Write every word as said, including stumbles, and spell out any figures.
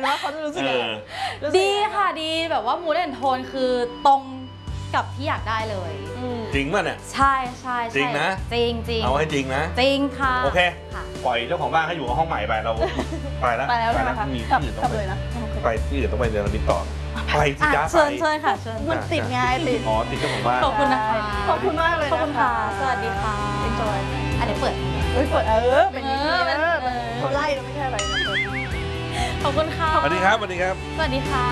ว่าเขาจะรู้สึกยังไงดีค่ะดีแบบว่ามูดแอนโทนคือตรงกับที่อยากได้เลยจริงป่ะเนี่ยใช่ใช่จริงนะจริงจริงเอาให้จริงนะจริงค่ะโอเคปล่อยเจ้าของบ้านให้อยู่กับห้องใหม่ไปเราไปแล้วไปแล้วใช่ไหมคะมีที่อื่นต้องไปไปที่อื่นต้องไปเรียนวิทย์ต่อไปสิจ้าไปเชิญเชิญค่ะเชิญมันติดไงติดอ๋อติดเจ้าของบ้านขอบคุณนะคะขอบคุณมากเลยขอบคุณค่ะสวัสดีค่ะ enjoy อันนี้เปิดเฮ้ยเปิดเออเป็นอย่างนี้เออเขาไล่เราไม่ใช่อะไรนะขอบคุณค่ะสวัสดีครับสวัสดีครับสวัสดีค่ะ